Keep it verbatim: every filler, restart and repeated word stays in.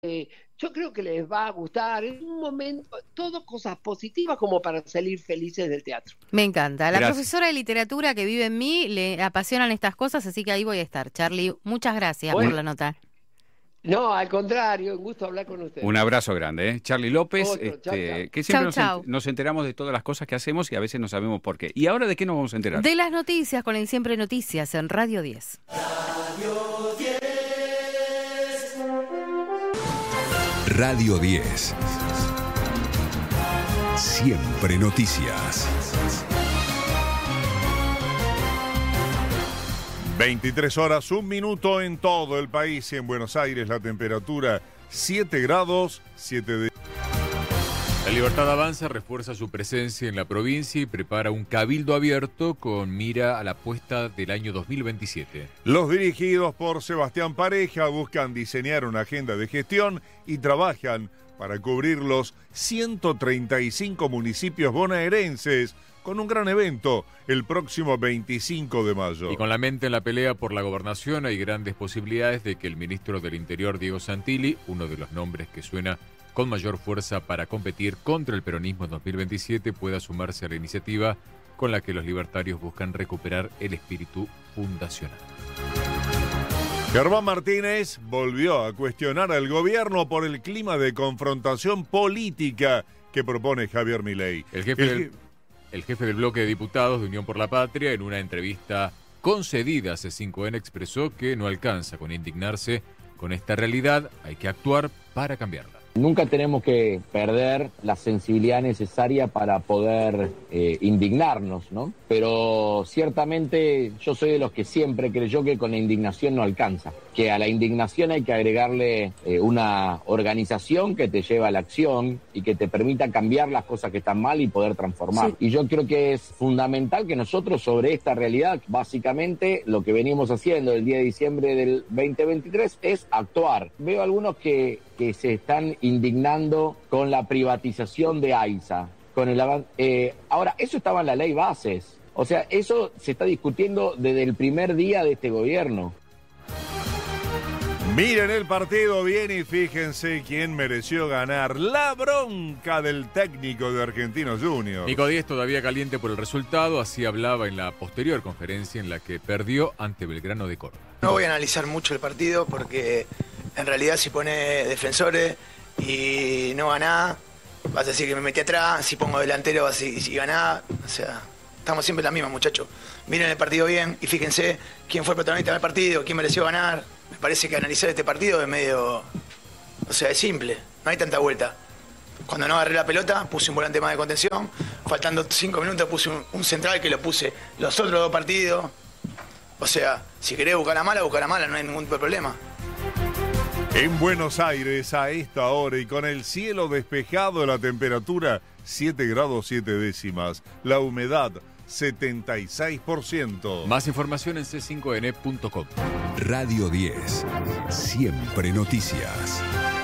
Eh, yo creo que les va a gustar. Es un momento, todo cosas positivas como para salir felices del teatro. Me encanta. La Gracias. profesora de literatura que vive en mí le apasionan estas cosas, así que ahí voy a estar. Charlie, muchas gracias Bueno, por la nota. no, al contrario, un gusto hablar con ustedes. Un abrazo grande, ¿eh? Charlie López, Otro, chau, este, chau. que siempre Chau, nos, chau. ent- nos enteramos de todas las cosas que hacemos y a veces no sabemos por qué. ¿Y ahora de qué nos vamos a enterar? De las noticias con el Siempre Noticias en Radio diez. Radio diez. Siempre noticias. veintitrés horas, un minuto en todo el país y en Buenos Aires la temperatura siete grados, siete de... La Libertad Avanza refuerza su presencia en la provincia y prepara un cabildo abierto con mira a la puesta del año dos mil veintisiete. Los dirigidos por Sebastián Pareja buscan diseñar una agenda de gestión y trabajan para cubrir los ciento treinta y cinco municipios bonaerenses con un gran evento el próximo veinticinco de mayo. Y con la mente en la pelea por la gobernación hay grandes posibilidades de que el ministro del Interior, Diego Santilli, uno de los nombres que suena con mayor fuerza para competir contra el peronismo en dos mil veintisiete, pueda sumarse a la iniciativa con la que los libertarios buscan recuperar el espíritu fundacional. Germán Martínez volvió a cuestionar al gobierno por el clima de confrontación política que propone Javier Milei. El jefe, El del, je- el jefe del bloque de diputados de Unión por la Patria, en una entrevista concedida a C cinco N, expresó que no alcanza con indignarse con esta realidad, hay que actuar para cambiarla. Nunca tenemos que perder la sensibilidad necesaria para poder eh, indignarnos, ¿no? Pero ciertamente yo soy de los que siempre creyó que con la indignación no alcanza, que a la indignación hay que agregarle eh, una organización que te lleva a la acción y que te permita cambiar las cosas que están mal y poder transformar. Sí. Y yo creo que es fundamental que nosotros sobre esta realidad, básicamente lo que venimos haciendo el día de diciembre del veinte veintitrés es actuar. Veo algunos que que se están indignando con la privatización de AISA. Con el avan- eh, ahora, eso estaba en la ley bases. O sea, eso se está discutiendo desde el primer día de este gobierno. Miren el partido bien y fíjense quién mereció ganar. La bronca del técnico de Argentinos Juniors. Nico Díez todavía caliente por el resultado, así hablaba en la posterior conferencia en la que perdió ante Belgrano de Córdoba. No voy a analizar mucho el partido porque en realidad si pone defensores y no ganás, vas a decir que me metí atrás, si pongo delantero vas a decir si ganás, o sea, estamos siempre en la misma, muchachos. Miren el partido bien y fíjense quién fue el protagonista del partido, quién mereció ganar. Me parece que analizar este partido es medio, o sea, es simple, no hay tanta vuelta. Cuando no agarré la pelota, puse un volante más de contención, faltando cinco minutos puse un, un central que lo puse los otros dos partidos. O sea, si querés buscar la mala, buscar la mala, no hay ningún tipo de problema. En Buenos Aires, a esta hora y con el cielo despejado, la temperatura siete grados siete décimas. La humedad setenta y seis por ciento. Más información en c cinco n punto com. Radio diez. Siempre noticias.